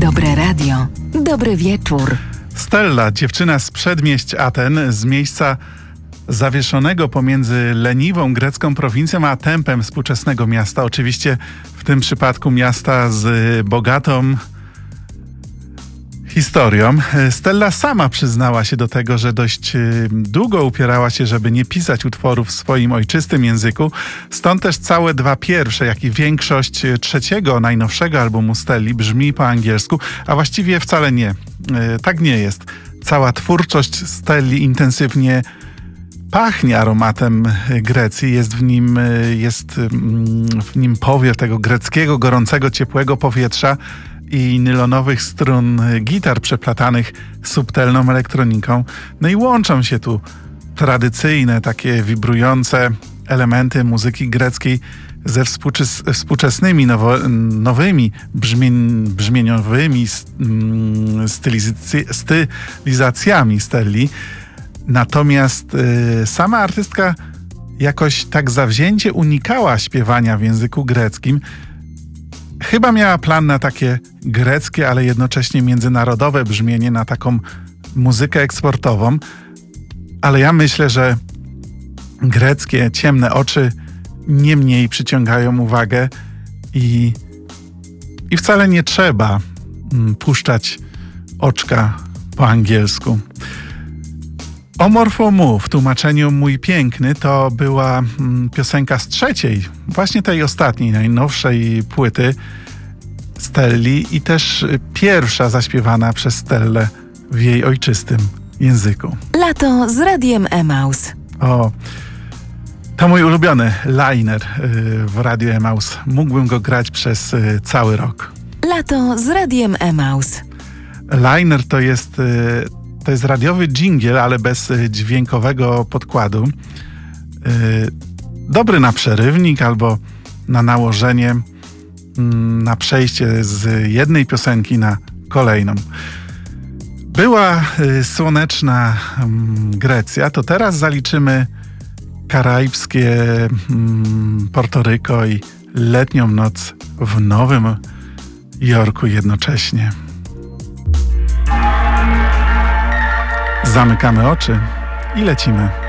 Dobre radio. Dobry wieczór. Stella, dziewczyna z przedmieść Aten, z miejsca zawieszonego pomiędzy leniwą grecką prowincją a tempem współczesnego miasta. Oczywiście w tym przypadku miasta z bogatą historią. Stella sama przyznała się do tego, że dość długo upierała się, żeby nie pisać utworów w swoim ojczystym języku. Stąd też całe dwa pierwsze, jak i większość trzeciego, najnowszego albumu Stelli brzmi po angielsku, a właściwie wcale nie. Tak nie jest. Cała twórczość Stelli intensywnie pachnie aromatem Grecji. Jest w nim powiew tego greckiego, gorącego, ciepłego powietrza i nylonowych strun gitar przeplatanych subtelną elektroniką. No i łączą się tu tradycyjne, takie wibrujące elementy muzyki greckiej ze współczesnymi, nowymi, brzmieniowymi stylizacjami Stelli. Natomiast sama artystka jakoś tak zawzięcie unikała śpiewania w języku greckim. Chyba miała plan na takie greckie, ale jednocześnie międzynarodowe brzmienie, na taką muzykę eksportową. Ale ja myślę, że greckie, ciemne oczy nie mniej przyciągają uwagę i wcale nie trzeba puszczać oczka po angielsku. Omorfomu w tłumaczeniu Mój Piękny to była piosenka z trzeciej, właśnie tej ostatniej, najnowszej płyty Stelli i też pierwsza zaśpiewana przez Stellę w jej ojczystym języku. Lato z Radiem Emaus. To mój ulubiony liner w Radiu Emaus. Mógłbym go grać przez cały rok. Lato z Radiem Emaus. Liner to jest radiowy dżingiel, ale bez dźwiękowego podkładu. Dobry na przerywnik albo na nałożenie, na przejście z jednej piosenki na kolejną. Była słoneczna Grecja, to teraz zaliczymy karaibskie Portoryko i letnią noc w Nowym Jorku jednocześnie. Zamykamy oczy i lecimy.